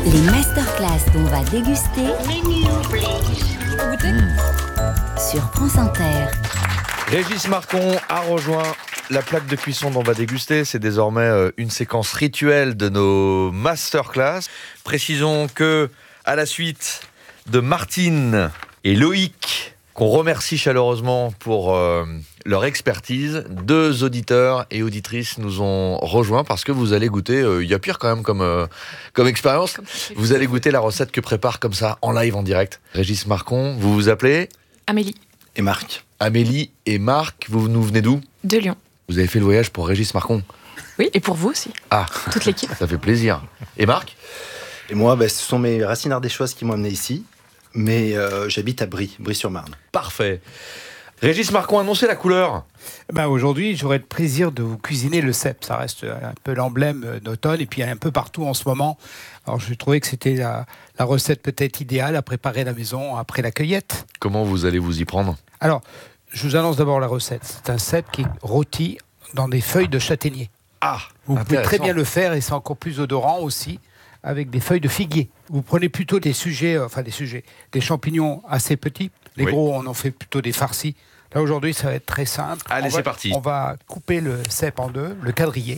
Les masterclass dont on va déguster sur France Inter. Régis Marcon a rejoint la plaque de cuisson dont on va déguster. C'est désormais une séquence rituelle de nos masterclass. Précisons que, à la suite de Martine et Loïc, qu'on remercie chaleureusement pour leur expertise, 2 auditeurs et auditrices nous ont rejoints parce que vous allez goûter, il y a pire quand même comme expérience, vous allez goûter la recette que prépare comme ça en live, en direct Régis Marcon. Vous vous appelez Amélie. Et Marc. Amélie et Marc, vous nous venez d'où? De Lyon. Vous avez fait le voyage pour Régis Marcon? Oui, et pour vous aussi. Ah, toute l'équipe. Ça fait plaisir. Et Marc? Et moi, ce sont mes racines ardéchoises qui m'ont amené ici. Mais j'habite à Brie-sur-Marne. Parfait. Régis Marcon, annoncez la couleur. Aujourd'hui, j'aurai le plaisir de vous cuisiner le cèpe. Ça reste un peu l'emblème d'automne et puis un peu partout en ce moment. Alors, je trouvais que c'était la recette peut-être idéale à préparer à la maison après la cueillette. Comment vous allez vous y prendre? Alors, je vous annonce d'abord la recette. C'est un cèpe qui est rôti dans des feuilles de châtaignier. Ah, vous pouvez très bien le faire et c'est encore plus odorant aussi, avec des feuilles de figuier. Vous prenez plutôt des champignons assez petits. Les gros, on en fait plutôt des farcis. Là, aujourd'hui, ça va être très simple. Allez, c'est parti. On va couper le cèpe en 2, le quadrillé.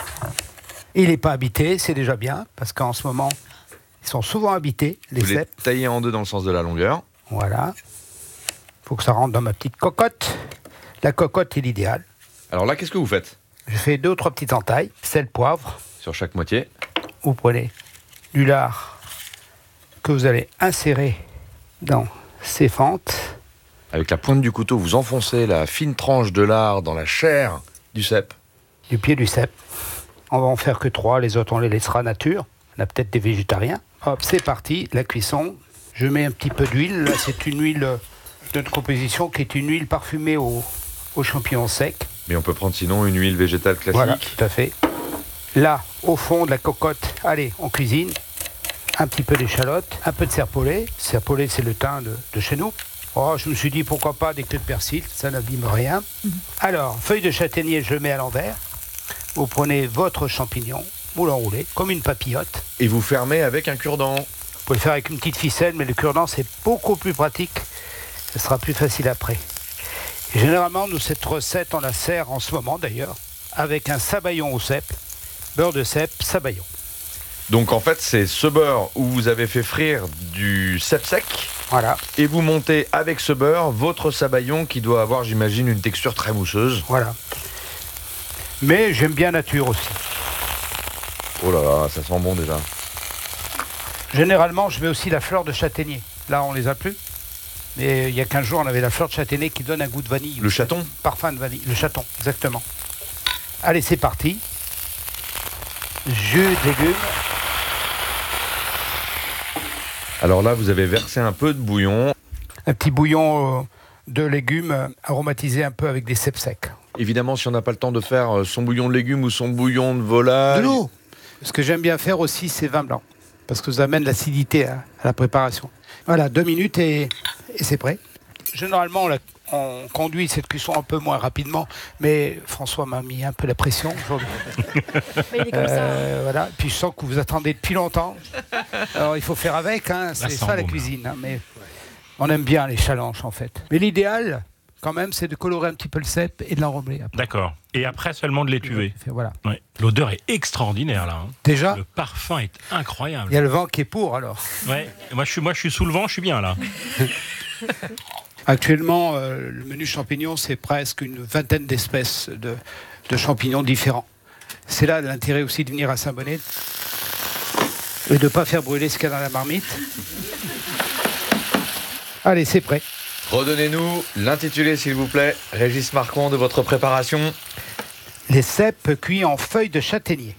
Il n'est pas habité, c'est déjà bien, parce qu'en ce moment, ils sont souvent habités, les cèpes. Vous les taillez en 2 dans le sens de la longueur. Voilà. Il faut que ça rentre dans ma petite cocotte. La cocotte est l'idéal. Alors là, qu'est-ce que vous faites? Je fais 2 ou 3 petites entailles, sel, poivre. Sur chaque moitié. Vous prenez du lard que vous allez insérer dans ces fentes. Avec la pointe du couteau, vous enfoncez la fine tranche de lard dans la chair du cèpe. Du pied du cèpe. On va en faire que 3, les autres on les laissera nature. On a peut-être des végétariens. Hop, c'est parti, la cuisson. Je mets un petit peu d'huile. Là, c'est une huile de composition qui est une huile parfumée aux champignons secs. Mais on peut prendre sinon une huile végétale classique. Voilà, tout à fait. Là, au fond de la cocotte, allez, on cuisine. Un petit peu d'échalote, un peu de serpolet. Serpolet, c'est le thym de chez nous. Oh, je me suis dit, pourquoi pas des clés de persil, ça n'abîme rien. Alors, feuille de châtaignier, je le mets à l'envers. Vous prenez votre champignon, vous l'enroulez comme une papillote. Et vous fermez avec un cure-dent. Vous pouvez le faire avec une petite ficelle, mais le cure-dent, c'est beaucoup plus pratique. Ce sera plus facile après. Et généralement, nous, cette recette, on la sert en ce moment, d'ailleurs, avec un sabayon au cèpe. Beurre de cèpe, sabayon. Donc en fait, c'est ce beurre où vous avez fait frire du cèpe sec. Voilà. Et vous montez avec ce beurre votre sabayon qui doit avoir, j'imagine, une texture très mousseuse. Voilà. Mais j'aime bien nature aussi. Oh là là, ça sent bon déjà. Généralement, je mets aussi la fleur de châtaignier. Là, on les a plus. Mais il y a 15 jours, on avait la fleur de châtaignier qui donne un goût de vanille. Le chaton? Parfum de vanille. Le chaton, exactement. Allez, c'est parti. Jus de légumes. Alors là, vous avez versé un peu de bouillon. Un petit bouillon de légumes aromatisé un peu avec des cèpes secs. Évidemment, si on n'a pas le temps de faire son bouillon de légumes ou son bouillon de volaille... De l'eau. Ce que j'aime bien faire aussi, c'est vin blanc. Parce que ça amène l'acidité à la préparation. Voilà, 2 minutes et c'est prêt. Généralement, on conduit cette cuisson un peu moins rapidement, mais François m'a mis un peu la pression aujourd'hui. Mais il est comme ça. Voilà. Puis je sens que vous attendez depuis longtemps. Alors il faut faire avec, hein. C'est ça la cuisine. Hein. Mais on aime bien les challenges en fait. Mais l'idéal, quand même, c'est de colorer un petit peu le cèpe et de l'enrober. D'accord. Et après seulement de l'étuver. Voilà. Ouais. L'odeur est extraordinaire là. Déjà. Le parfum est incroyable. Il y a le vent qui est pour alors. Ouais. Moi je suis sous le vent, je suis bien là. Actuellement, le menu champignons, c'est presque une vingtaine d'espèces de champignons différents. C'est là l'intérêt aussi de venir à Saint-Bonnet et de ne pas faire brûler ce qu'il y a dans la marmite. Allez, c'est prêt. Redonnez-nous l'intitulé, s'il vous plaît, Régis Marcon, de votre préparation. Les cèpes cuits en feuilles de châtaignier.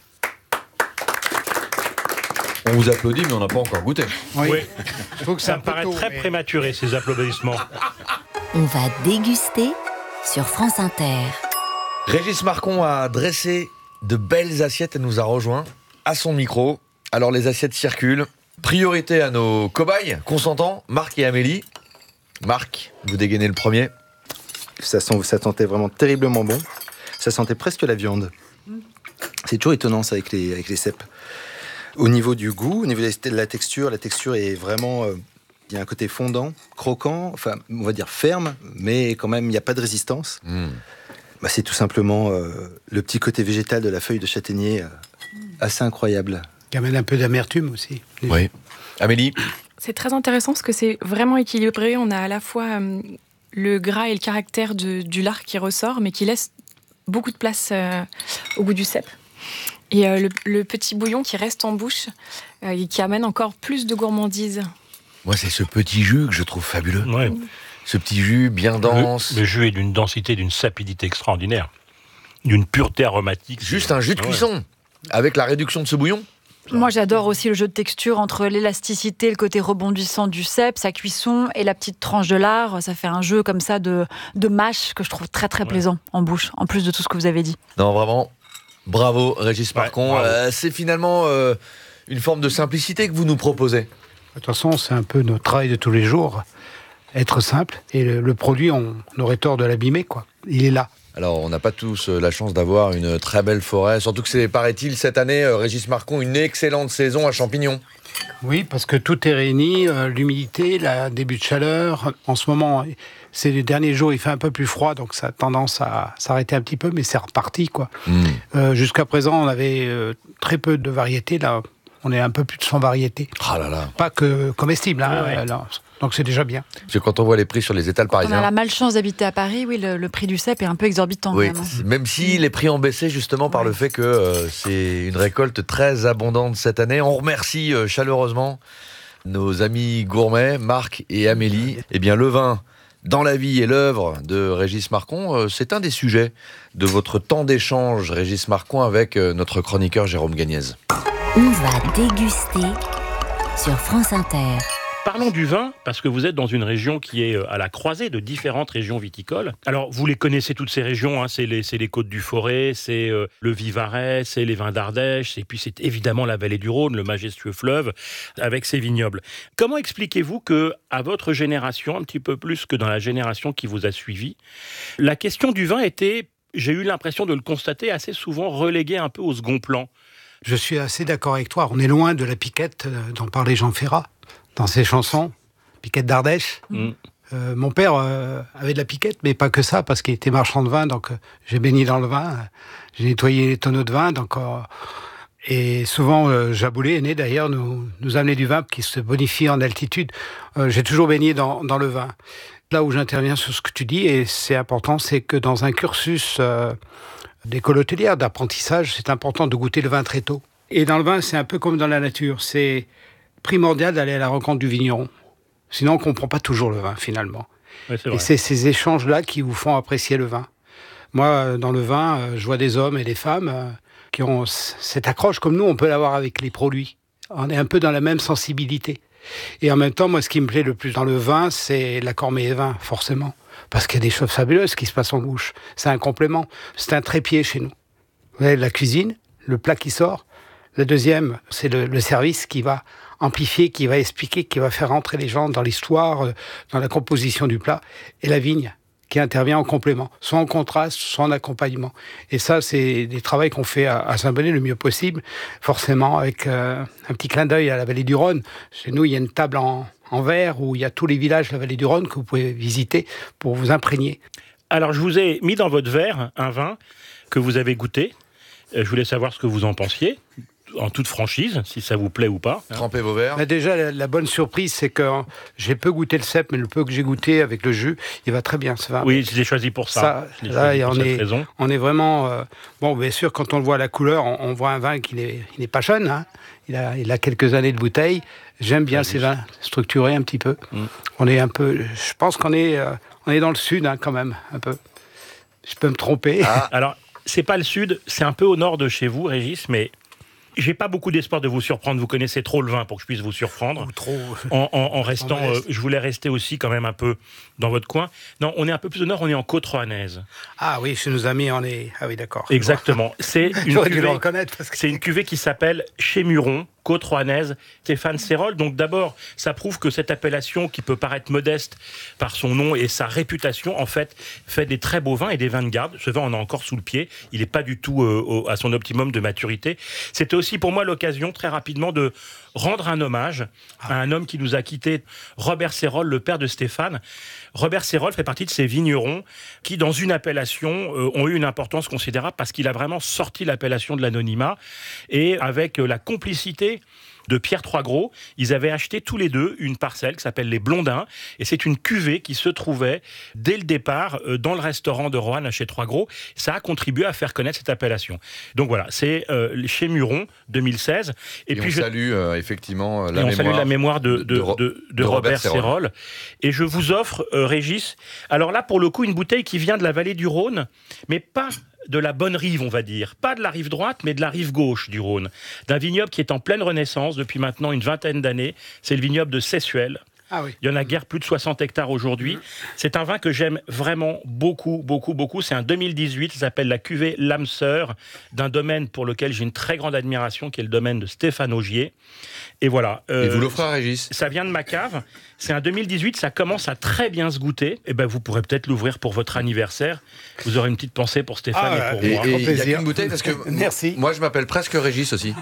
On vous applaudit, mais on n'a pas encore goûté. Oui. Il faut que ça me paraît très prématuré, ces applaudissements. On va déguster sur France Inter. Régis Marcon a dressé de belles assiettes et nous a rejoints à son micro. Alors les assiettes circulent. Priorité à nos cobayes consentants, Marc et Amélie. Marc, vous dégainez le premier. Ça sentait vraiment terriblement bon. Ça sentait presque la viande. C'est toujours étonnant ça avec les cèpes. Au niveau du goût, au niveau de la texture est vraiment... il y a un côté fondant, croquant, enfin, on va dire ferme, mais quand même, il n'y a pas de résistance. C'est tout simplement le petit côté végétal de la feuille de châtaignier, assez incroyable. Qui amène un peu d'amertume aussi. Oui. Amélie? C'est très intéressant parce que c'est vraiment équilibré. On a à la fois le gras et le caractère du lard qui ressort, mais qui laisse beaucoup de place au goût du cèpe. Et le petit bouillon qui reste en bouche et qui amène encore plus de gourmandise. Moi, c'est ce petit jus que je trouve fabuleux. Ouais. Ce petit jus bien dense. Le jus est d'une densité, d'une sapidité extraordinaire. D'une pureté aromatique. Juste un jus de cuisson. Avec la réduction de ce bouillon. Moi, j'adore aussi le jeu de texture entre l'élasticité, le côté rebondissant du cèpe, sa cuisson et la petite tranche de lard. Ça fait un jeu comme ça de mâche que je trouve très très plaisant en bouche, en plus de tout ce que vous avez dit. Non, vraiment, bravo Régis Marcon. Bravo. C'est finalement une forme de simplicité que vous nous proposez. De toute façon, c'est un peu notre travail de tous les jours, être simple. Et le produit, on aurait tort de l'abîmer, quoi. Il est là. Alors, on n'a pas tous la chance d'avoir une très belle forêt, surtout que c'est, paraît-il, cette année, Régis Marcon, une excellente saison à champignons. Oui, parce que tout est réuni, l'humidité, le début de chaleur. En ce moment, c'est les derniers jours, il fait un peu plus froid, donc ça a tendance à s'arrêter un petit peu, mais c'est reparti, quoi. Jusqu'à présent, on avait très peu de variétés, là. On est un peu plus de 100 variétés. Ah là là. Pas que comestibles, hein, Ouais. alors, donc c'est déjà bien. Parce que quand on voit les prix sur les étals On a parisiens... la malchance d'habiter à Paris, oui, le prix du cèpe est un peu exorbitant. Oui, quand même. même si les prix ont baissé justement par le fait que c'est une récolte très abondante cette année. On remercie chaleureusement nos amis gourmets, Marc et Amélie. Eh bien, le vin dans la vie et l'œuvre de Régis Marcon, c'est un des sujets de votre temps d'échange, Régis Marcon, avec notre chroniqueur Jérôme Gagnez. On va déguster sur France Inter. Parlons du vin, parce que vous êtes dans une région qui est à la croisée de différentes régions viticoles. Alors, vous les connaissez toutes ces régions, hein, c'est les côtes du Forez, c'est le Vivarais, c'est les vins d'Ardèche, et puis c'est évidemment la vallée du Rhône, le majestueux fleuve, avec ses vignobles. Comment expliquez-vous que, à votre génération, un petit peu plus que dans la génération qui vous a suivi, la question du vin était, j'ai eu l'impression de le constater, assez souvent reléguée un peu au second plan? Je suis assez d'accord avec toi. On est loin de la piquette dont parlait Jean Ferrat dans ses chansons, piquette d'Ardèche. Mon père avait de la piquette, mais pas que ça, parce qu'il était marchand de vin, donc j'ai baigné dans le vin, j'ai nettoyé les tonneaux de vin, donc, et souvent Jaboulé, né d'ailleurs, nous amenait du vin qui se bonifie en altitude. J'ai toujours baigné dans le vin. Là où j'interviens sur ce que tu dis, et c'est important, c'est que dans un cursus d'école hôtelière, d'apprentissage, c'est important de goûter le vin très tôt. Et dans le vin, c'est un peu comme dans la nature, c'est primordial d'aller à la rencontre du vigneron. Sinon, on ne comprend pas toujours le vin, finalement. Ouais, c'est vrai. Et c'est ces échanges-là qui vous font apprécier le vin. Moi, dans le vin, je vois des hommes et des femmes qui ont cette accroche, comme nous, on peut l'avoir avec les produits. On est un peu dans la même sensibilité. Et en même temps, moi, ce qui me plaît le plus dans le vin, c'est la cormée vin, forcément. Parce qu'il y a des choses fabuleuses qui se passent en bouche. C'est un complément. C'est un trépied chez nous. Vous avez la cuisine, le plat qui sort. Le deuxième, c'est le service qui va amplifier, qui va expliquer, qui va faire rentrer les gens dans l'histoire, dans la composition du plat. Et la vigne, qui intervient en complément, soit en contraste, soit en accompagnement. Et ça, c'est des travaux qu'on fait à Saint-Bonnet le mieux possible, forcément avec un petit clin d'œil à la vallée du Rhône. Chez nous, il y a une table en verre où il y a tous les villages de la vallée du Rhône que vous pouvez visiter pour vous imprégner. Alors, je vous ai mis dans votre verre un vin que vous avez goûté. Je voulais savoir ce que vous en pensiez, en toute franchise, si ça vous plaît ou pas. Trempez vos verres. Mais déjà, la bonne surprise, c'est que j'ai peu goûté le cèpe, mais le peu que j'ai goûté avec le jus, il va très bien, ce vin. Oui, je l'ai choisi pour ça. Je l'ai Là, choisi pour cette raison. on est vraiment... bon, bien sûr, quand on le voit à la couleur, on voit un vin qui n'est pas jeune. Hein. Il a quelques années de bouteille. J'aime bien ces vins structurés un petit peu. On est un peu... Je pense qu'on est dans le sud, hein, quand même, un peu. Je peux me tromper. Ah. Alors, c'est pas le sud, c'est un peu au nord de chez vous, Régis, mais j'ai pas beaucoup d'espoir de vous surprendre. Vous connaissez trop le vin pour que je puisse vous surprendre. Ou trop... En restant, je voulais rester aussi quand même un peu dans votre coin. Non, on est un peu plus au nord, on est en Côte-Roannaise. Ah oui, chez nos amis, on est... Ah oui, d'accord. Exactement. C'est une J'aurais dû le cuvée, reconnaître. Parce que... c'est une cuvée qui s'appelle Chémuron. Côte rouennaise, Stéphane Sérolle. Donc d'abord, ça prouve que cette appellation, qui peut paraître modeste par son nom et sa réputation, en fait, fait des très beaux vins et des vins de garde. Ce vin, on a encore sous le pied. Il n'est pas du tout à son optimum de maturité. C'était aussi pour moi l'occasion, très rapidement, de rendre un hommage à un homme qui nous a quittés, Robert Sérolle, le père de Stéphane. Robert Sérolle fait partie de ces vignerons qui, dans une appellation, ont eu une importance considérable parce qu'il a vraiment sorti l'appellation de l'anonymat et avec la complicité de Pierre Troisgros, ils avaient acheté tous les deux une parcelle qui s'appelle les Blondins, et c'est une cuvée qui se trouvait dès le départ dans le restaurant de Roanne chez Troisgros. Ça a contribué à faire connaître cette appellation. Donc voilà, c'est chez Muron 2016. Et puis on salue effectivement la mémoire de Robert Sérolle. Et je vous offre, Régis, alors là pour le coup une bouteille qui vient de la vallée du Rhône, mais pas de la bonne rive, on va dire. Pas de la rive droite, mais de la rive gauche du Rhône. D'un vignoble qui est en pleine renaissance depuis maintenant une 20aine d'années. C'est le vignoble de Sessuel. Ah oui. Il y en a guère plus de 60 hectares aujourd'hui. C'est un vin que j'aime vraiment beaucoup, beaucoup, beaucoup. C'est un 2018, ça s'appelle la cuvée L'âme sœur, d'un domaine pour lequel j'ai une très grande admiration, qui est le domaine de Stéphane Augier. Et voilà. Et vous l'offrez à Régis ? Ça vient de ma cave. C'est un 2018, ça commence à très bien se goûter. Et ben, vous pourrez peut-être l'ouvrir pour votre anniversaire. Vous aurez une petite pensée pour Stéphane et pour moi. Et il y a qu'une bouteille parce que Merci. Moi, je m'appelle presque Régis aussi.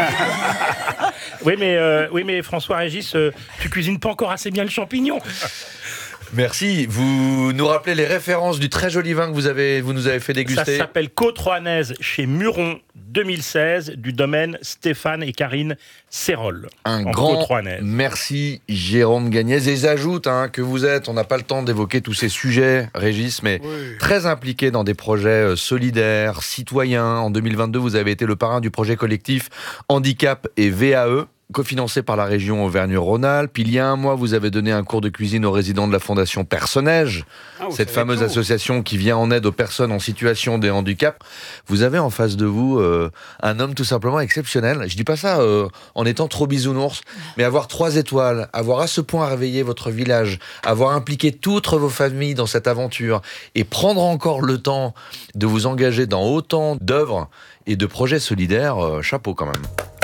Oui, mais François Régis, tu cuisines pas encore assez bien le champignon. Merci. Vous nous rappelez les références du très joli vin que vous nous avez fait déguster. Ça s'appelle Côte rouennaise chez Muron 2016 du domaine Stéphane et Karine Sérolle. Un grand merci Jérôme Gagnez. Et j'ajoute que vous êtes, on n'a pas le temps d'évoquer tous ces sujets, Régis, mais très impliqué dans des projets solidaires, citoyens. En 2022, vous avez été le parrain du projet collectif Handicap et VAE, cofinancé par la région Auvergne-Rhône-Alpes. Il y a un mois, vous avez donné un cours de cuisine aux résidents de la Fondation Personnage, cette fameuse association qui vient en aide aux personnes en situation de handicap. Vous avez en face de vous un homme tout simplement exceptionnel. Je dis pas ça en étant trop bisounours, mais avoir 3 étoiles, avoir à ce point réveillé votre village, avoir impliqué toutes vos familles dans cette aventure et prendre encore le temps de vous engager dans autant d'œuvres et de projets solidaires, chapeau quand même.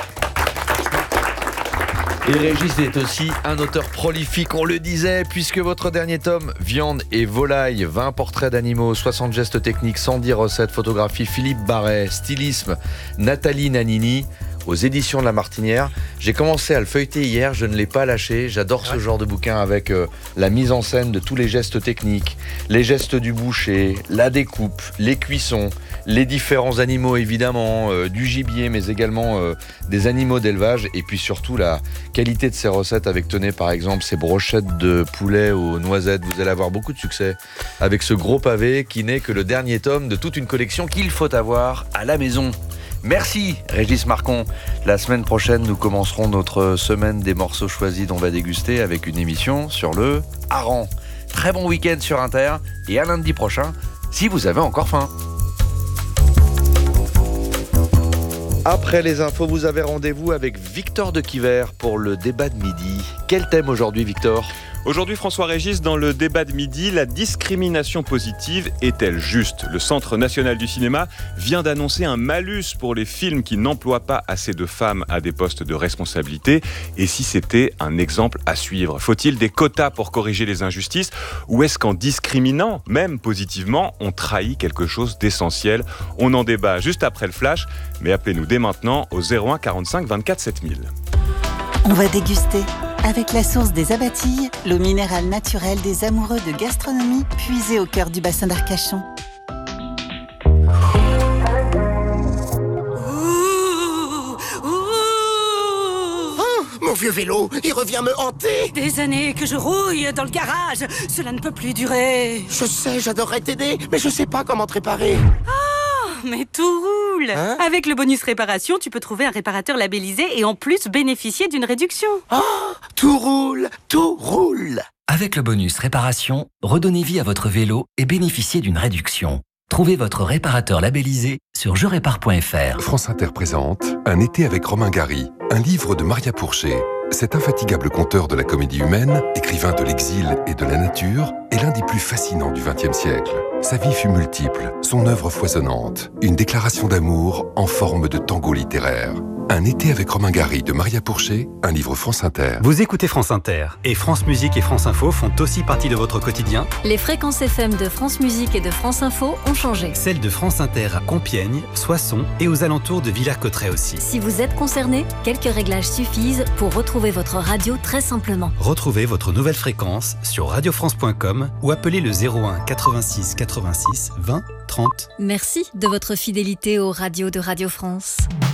Et Régis est aussi un auteur prolifique, on le disait, puisque votre dernier tome, Viande et volaille, 20 portraits d'animaux, 60 gestes techniques, 110 recettes, photographie, Philippe Barret, stylisme, Nathalie Nanini, aux éditions de La Martinière. J'ai commencé à le feuilleter hier, je ne l'ai pas lâché. J'adore ce genre de bouquin avec la mise en scène de tous les gestes techniques, les gestes du boucher, la découpe, les cuissons, les différents animaux évidemment, du gibier mais également des animaux d'élevage, et puis surtout la qualité de ces recettes avec, tenez par exemple, ces brochettes de poulet aux noisettes. Vous allez avoir beaucoup de succès avec ce gros pavé qui n'est que le dernier tome de toute une collection qu'il faut avoir à la maison. Merci Régis Marcon. La semaine prochaine, nous commencerons notre semaine des morceaux choisis dont on va déguster avec une émission sur le hareng. Très bon week-end sur Inter et à lundi prochain si vous avez encore faim. Après les infos, vous avez rendez-vous avec Victor de Quiver pour le débat de midi. Quel thème aujourd'hui, Victor ? Aujourd'hui, François Régis, dans le débat de midi, la discrimination positive est-elle juste ? Le Centre national du cinéma vient d'annoncer un malus pour les films qui n'emploient pas assez de femmes à des postes de responsabilité. Et si c'était un exemple à suivre ? Faut-il des quotas pour corriger les injustices ? Ou est-ce qu'en discriminant, même positivement, on trahit quelque chose d'essentiel ? On en débat juste après le flash, mais appelez-nous dès maintenant au 01 45 24 7000. On va déguster avec la source des Abatilles, l'eau minérale naturelle des amoureux de gastronomie, puisée au cœur du bassin d'Arcachon. Mon vieux vélo, il revient me hanter. Des années que je rouille dans le garage. Cela ne peut plus durer. Je sais, j'adorerais t'aider, mais je sais pas comment te réparer. Mais tout roule. Avec le bonus réparation, tu peux trouver un réparateur labellisé et en plus bénéficier d'une réduction. Tout roule, tout roule. Avec le bonus réparation, redonnez vie à votre vélo et bénéficiez d'une réduction. Trouvez votre réparateur labellisé sur jerépare.fr. France Inter présente Un été avec Romain Gary, un livre de Maria Pourchet. Cet infatigable conteur de la comédie humaine, écrivain de l'exil et de la nature, est l'un des plus fascinants du XXe siècle. Sa vie fut multiple, son œuvre foisonnante, une déclaration d'amour en forme de tango littéraire. Un été avec Romain Gary de Maria Pourchet, un livre France Inter. Vous écoutez France Inter et France Musique et France Info font aussi partie de votre quotidien. Les fréquences FM de France Musique et de France Info ont changé. Celles de France Inter à Compiègne, Soissons et aux alentours de Villers-Cotterêts aussi. Si vous êtes concerné, quelques réglages suffisent pour retrouver votre radio très simplement. Retrouvez votre nouvelle fréquence sur radiofrance.com ou appelez le 01 86 86 20 30. Merci de votre fidélité aux radios de Radio France.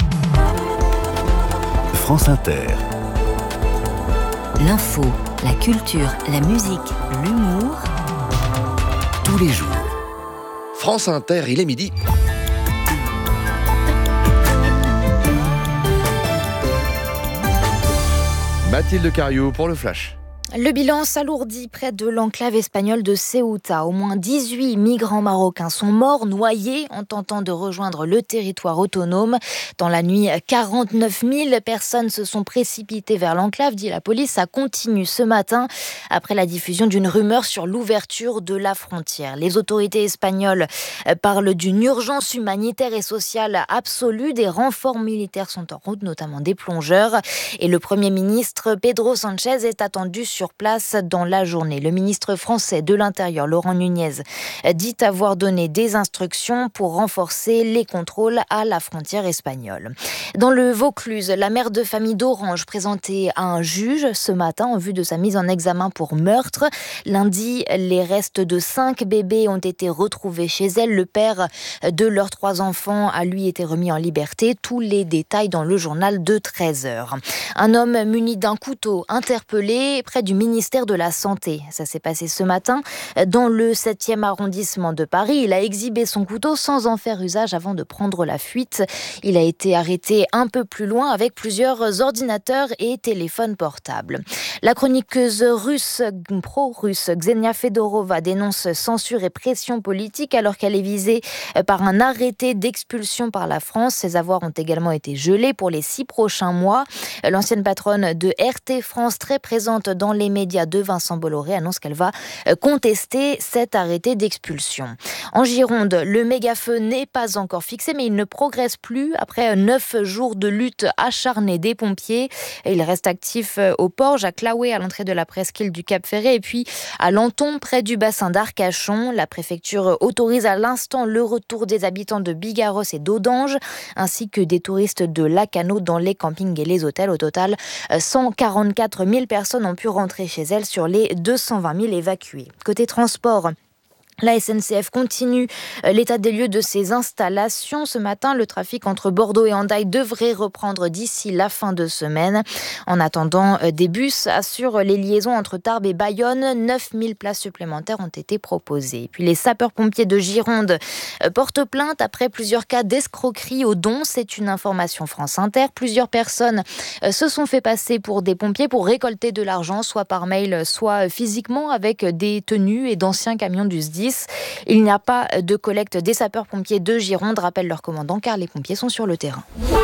France Inter. L'info, la culture, la musique, l'humour. Tous les jours. France Inter, il est midi. Mathilde Cariou pour le Flash. Le bilan s'alourdit près de l'enclave espagnole de Ceuta. Au moins 18 migrants marocains sont morts noyés en tentant de rejoindre le territoire autonome. Dans la nuit, 49 000 personnes se sont précipitées vers l'enclave, dit la police. Ça continue ce matin après la diffusion d'une rumeur sur l'ouverture de la frontière. Les autorités espagnoles parlent d'une urgence humanitaire et sociale absolue. Des renforts militaires sont en route, notamment des plongeurs. Et le Premier ministre Pedro Sánchez est attendu sur place dans la journée. Le ministre français de l'Intérieur, Laurent Nunez, dit avoir donné des instructions pour renforcer les contrôles à la frontière espagnole. Dans le Vaucluse, la mère de famille d'Orange présentée à un juge ce matin en vue de sa mise en examen pour meurtre. Lundi, les restes de 5 bébés ont été retrouvés chez elle. Le père de leurs 3 enfants a lui été remis en liberté. Tous les détails dans le journal de 13h. Un homme muni d'un couteau interpellé près du ministère de la Santé. Ça s'est passé ce matin dans le 7e arrondissement de Paris. Il a exhibé son couteau sans en faire usage avant de prendre la fuite. Il a été arrêté un peu plus loin avec plusieurs ordinateurs et téléphones portables. La chroniqueuse pro-russe Ksenia Fedorova dénonce censure et pression politique alors qu'elle est visée par un arrêté d'expulsion par la France. Ses avoirs ont également été gelés pour les 6 prochains mois. L'ancienne patronne de RT France, très présente dans les médias de Vincent Bolloré, annonce qu'elle va contester cet arrêté d'expulsion. En Gironde, le méga-feu n'est pas encore fixé, mais il ne progresse plus après 9 jours de lutte acharnée des pompiers. Il reste actif au Porge, à Claouet, à l'entrée de la presqu'île du Cap-Ferret, et puis à Lanton, près du bassin d'Arcachon. La préfecture autorise à l'instant le retour des habitants de Bigarros et d'Audange, ainsi que des touristes de Lacano dans les campings et les hôtels. Au total, 144 000 personnes ont pu rentrer chez elles sur les 220 000 évacués. Côté transport, la SNCF continue l'état des lieux de ses installations. Ce matin, le trafic entre Bordeaux et Hendaye devrait reprendre d'ici la fin de semaine. En attendant, des bus assurent les liaisons entre Tarbes et Bayonne. 9 000 places supplémentaires ont été proposées. Puis les sapeurs-pompiers de Gironde portent plainte après plusieurs cas d'escroquerie aux dons. C'est une information France Inter. Plusieurs personnes se sont fait passer pour des pompiers pour récolter de l'argent, soit par mail, soit physiquement, avec des tenues et d'anciens camions du SDIS. Il n'y a pas de collecte des sapeurs-pompiers de Gironde, rappelle leur commandant, car les pompiers sont sur le terrain.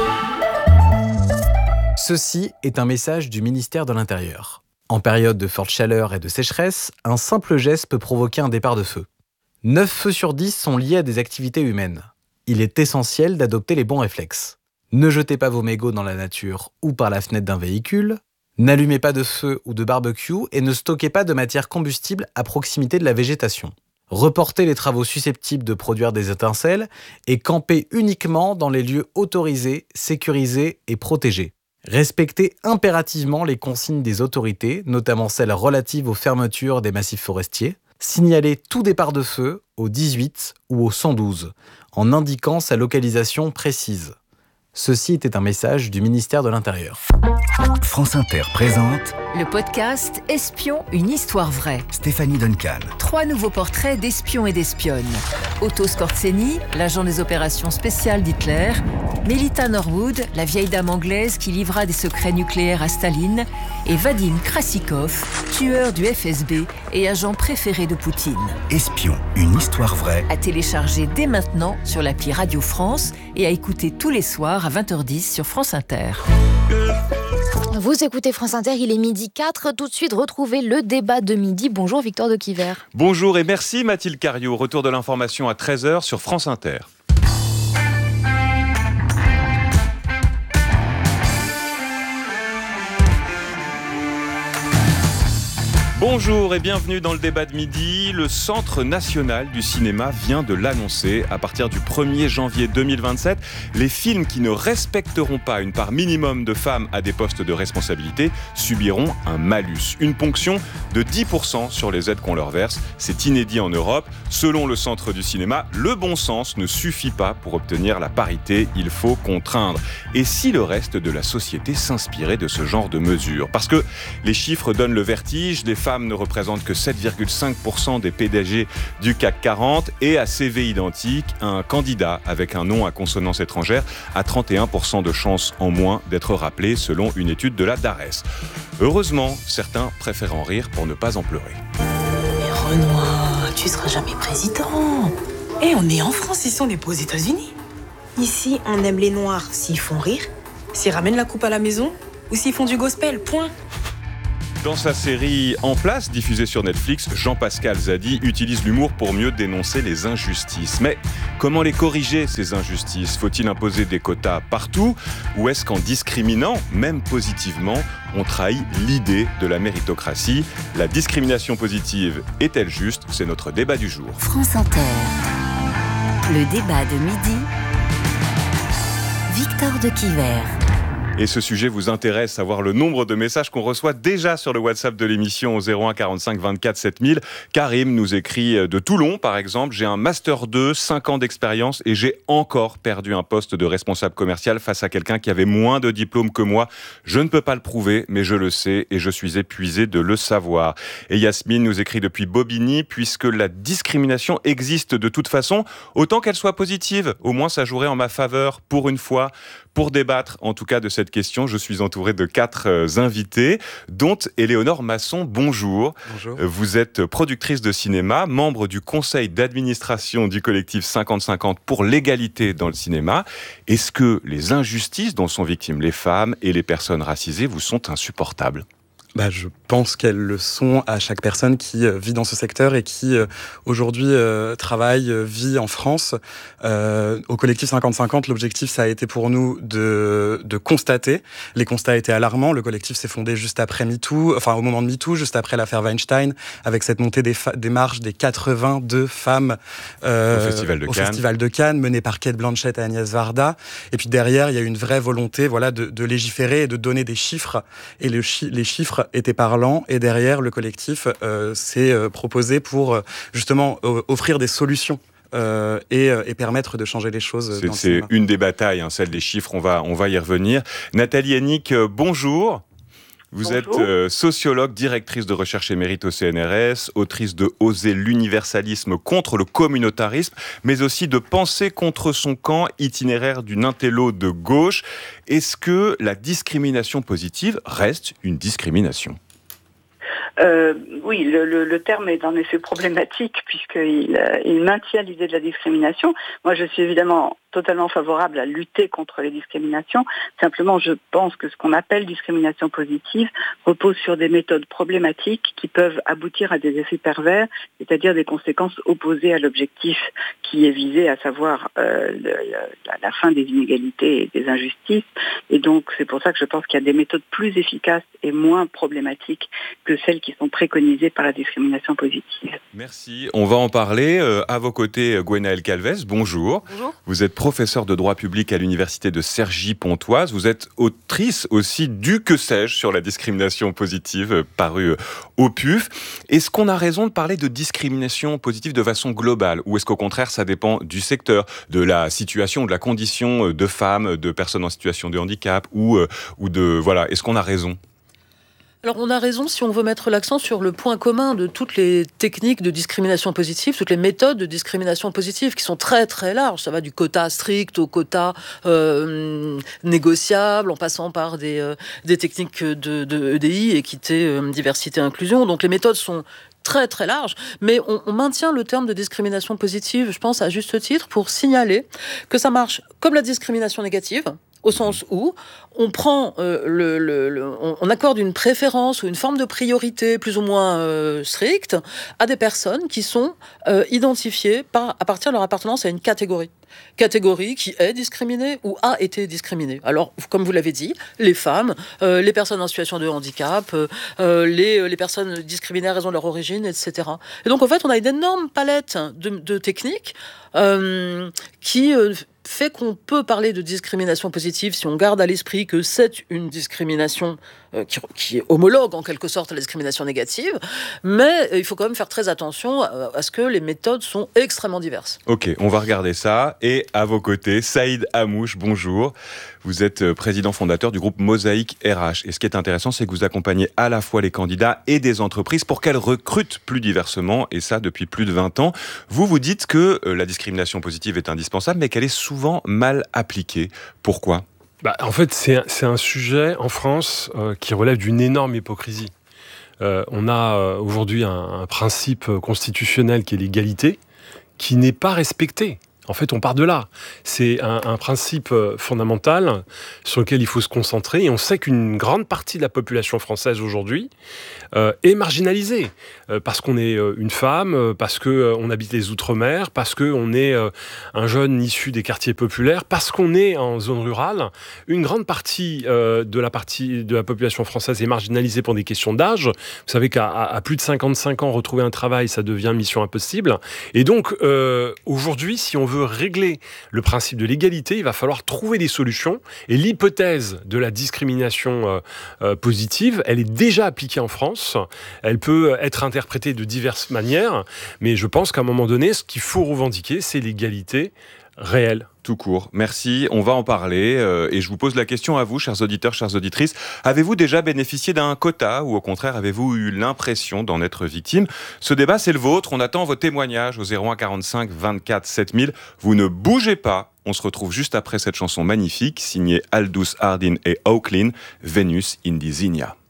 Ceci est un message du ministère de l'Intérieur. En période de forte chaleur et de sécheresse, un simple geste peut provoquer un départ de feu. 9 feux sur 10 sont liés à des activités humaines. Il est essentiel d'adopter les bons réflexes. Ne jetez pas vos mégots dans la nature ou par la fenêtre d'un véhicule. N'allumez pas de feu ou de barbecue et ne stockez pas de matière combustible à proximité de la végétation. Reportez les travaux susceptibles de produire des étincelles et campez uniquement dans les lieux autorisés, sécurisés et protégés. Respectez impérativement les consignes des autorités, notamment celles relatives aux fermetures des massifs forestiers. Signalez tout départ de feu au 18 ou au 112, en indiquant sa localisation précise. Ceci était un message du ministère de l'Intérieur. France Inter présente le podcast Espion, une histoire vraie. Stéphanie Duncan. 3 nouveaux portraits d'espions et d'espionnes. Otto Skorzeny, l'agent des opérations spéciales d'Hitler. Melita Norwood, la vieille dame anglaise qui livra des secrets nucléaires à Staline. Et Vadim Krasikov, tueur du FSB et agent préféré de Poutine. Espion, une histoire vraie. À télécharger dès maintenant sur l'appli Radio France et à écouter tous les soirs à 20h10 sur France Inter. Vous écoutez France Inter, il est 12h04. Tout de suite, retrouvez le débat de midi. Bonjour Victor de Quiver. Bonjour et merci Mathilde Cariou. Retour de l'information à 13h sur France Inter. Bonjour et bienvenue dans le débat de midi. Le Centre national du cinéma vient de l'annoncer. À partir du 1er janvier 2027, les films qui ne respecteront pas une part minimum de femmes à des postes de responsabilité subiront un malus. Une ponction de 10% sur les aides qu'on leur verse. C'est inédit en Europe. Selon le Centre du cinéma, le bon sens ne suffit pas pour obtenir la parité. Il faut contraindre. Et si le reste de la société s'inspirait de ce genre de mesures ? Parce que les chiffres donnent le vertige. Les femmes ne représentent que 7,5% des PDG du CAC 40 et à CV identique, un candidat avec un nom à consonance étrangère a 31% de chances en moins d'être rappelé selon une étude de la DARES. Heureusement, certains préfèrent en rire pour ne pas en pleurer. Mais Renoir, tu seras jamais président. Et on est en France, ici on n'est pas aux États-Unis. Ici, on aime les Noirs s'ils font rire, s'ils ramènent la coupe à la maison ou s'ils font du gospel, point. Dans sa série En place, diffusée sur Netflix, Jean-Pascal Zadi utilise l'humour pour mieux dénoncer les injustices. Mais comment les corriger, ces injustices ? Faut-il imposer des quotas partout ? Ou est-ce qu'en discriminant, même positivement, on trahit l'idée de la méritocratie ? La discrimination positive est-elle juste ? C'est notre débat du jour. France Inter. Le débat de midi. Victor de Quiver. Et ce sujet vous intéresse, savoir le nombre de messages qu'on reçoit déjà sur le WhatsApp de l'émission au 01 45 24 7000. Karim nous écrit de Toulon, par exemple. J'ai un Master 2, 5 ans d'expérience et j'ai encore perdu un poste de responsable commercial face à quelqu'un qui avait moins de diplôme que moi. Je ne peux pas le prouver, mais je le sais et je suis épuisé de le savoir. Et Yasmine nous écrit depuis Bobigny, puisque la discrimination existe de toute façon, autant qu'elle soit positive. Au moins, ça jouerait en ma faveur pour une fois. Pour débattre, en tout cas, de cette question, je suis entouré de 4 invités, dont Éléonore Masson. Bonjour. Bonjour. Vous êtes productrice de cinéma, membre du conseil d'administration du collectif 50-50 pour l'égalité dans le cinéma. Est-ce que les injustices dont sont victimes les femmes et les personnes racisées vous sont insupportables ? Je pense qu'elles le sont à chaque personne qui vit dans ce secteur et qui aujourd'hui travaille, vit en France. Au collectif 50-50, l'objectif, ça a été pour nous de constater. Les constats étaient alarmants. Le collectif s'est fondé juste après MeToo, enfin au moment de MeToo, juste après l'affaire Weinstein, avec cette montée des marches des 82 femmes au Festival de Cannes, menées par Cate Blanchett et Agnès Varda. Et puis derrière, il y a eu une vraie volonté de légiférer et de donner des chiffres. Et les chiffres étaient parlants, et derrière le collectif s'est proposé pour justement offrir des solutions et permettre de changer les choses. C'est une des batailles, celle des chiffres, on va y revenir. Nathalie Hennick, bonjour. Vous êtes sociologue, directrice de recherche et mérite au CNRS, autrice de Oser l'universalisme contre le communautarisme, mais aussi de Penser contre son camp, itinéraire d'une intello de gauche. Est-ce que la discrimination positive reste une discrimination ? Oui, le terme est en effet problématique puisqu'il maintient l'idée de la discrimination. Moi, je suis évidemment totalement favorable à lutter contre les discriminations. Simplement, je pense que ce qu'on appelle discrimination positive repose sur des méthodes problématiques qui peuvent aboutir à des effets pervers, c'est-à-dire des conséquences opposées à l'objectif qui est visé, à savoir la fin des inégalités et des injustices. Et donc, c'est pour ça que je pense qu'il y a des méthodes plus efficaces et moins problématiques que celles qui sont préconisées par la discrimination positive. Merci. On va en parler. À vos côtés, Gwenaëlle Calvez, bonjour. Bonjour. Vous êtes professeure de droit public à l'université de Cergy-Pontoise. Vous êtes autrice aussi du Que sais-je sur la discrimination positive, paru au PUF. Est-ce qu'on a raison de parler de discrimination positive de façon globale, ou est-ce qu'au contraire ça dépend du secteur, de la situation, de la condition de femmes, de personnes en situation de handicap, ou de voilà, est-ce qu'on a raison ? Alors on a raison si on veut mettre l'accent sur le point commun de toutes les techniques de discrimination positive, toutes les méthodes de discrimination positive qui sont très très larges. Ça va du quota strict au quota négociable, en passant par des techniques de EDI, équité, diversité, inclusion. Donc les méthodes sont très très large, mais on maintient le terme de discrimination positive, je pense à juste titre, pour signaler que ça marche comme la discrimination négative, au sens où on prend on accorde une préférence ou une forme de priorité plus ou moins stricte à des personnes qui sont identifiées à partir de leur appartenance à une catégorie qui est discriminée ou a été discriminée. Alors, comme vous l'avez dit, les femmes, les personnes en situation de handicap, les personnes discriminées à raison de leur origine, etc. Et donc, en fait, on a une énorme palette de techniques qui fait qu'on peut parler de discrimination positive si on garde à l'esprit que c'est une discrimination qui est homologue en quelque sorte à la discrimination négative, mais il faut quand même faire très attention à ce que les méthodes sont extrêmement diverses. Ok, on va regarder ça. Et à vos côtés, Saïd Hamouche, bonjour. Vous êtes président fondateur du groupe Mosaïque RH. Et ce qui est intéressant, c'est que vous accompagnez à la fois les candidats et des entreprises pour qu'elles recrutent plus diversement, et ça depuis plus de 20 ans. Vous dites que la discrimination positive est indispensable, mais qu'elle est souvent mal appliquée. Pourquoi ? En fait, c'est un sujet en France qui relève d'une énorme hypocrisie. On a aujourd'hui un principe constitutionnel qui est l'égalité, qui n'est pas respecté. En fait, on part de là. C'est un principe fondamental sur lequel il faut se concentrer. Et on sait qu'une grande partie de la population française aujourd'hui est marginalisée. Parce qu'on est une femme, parce qu'on habite les Outre-mer, parce qu'on est un jeune issu des quartiers populaires, parce qu'on est en zone rurale. Une grande partie de la population française est marginalisée pour des questions d'âge. Vous savez qu'à plus de 55 ans, retrouver un travail, ça devient mission impossible. Et donc, aujourd'hui, si on veut régler le principe de l'égalité, il va falloir trouver des solutions. Et l'hypothèse de la discrimination positive, elle est déjà appliquée en France. Elle peut être interprétée de diverses manières. Mais je pense qu'à un moment donné, ce qu'il faut revendiquer, c'est l'égalité réelle. Tout court. Merci. On va en parler. Et je vous pose la question à vous, chers auditeurs, chères auditrices. Avez-vous déjà bénéficié d'un quota ou au contraire, avez-vous eu l'impression d'en être victime ? Ce débat, c'est le vôtre. On attend vos témoignages au 01 45 24 7000. Vous ne bougez pas. On se retrouve juste après cette chanson magnifique, signée Aldous Hardin et Oaklin, Venus in the Zinnia.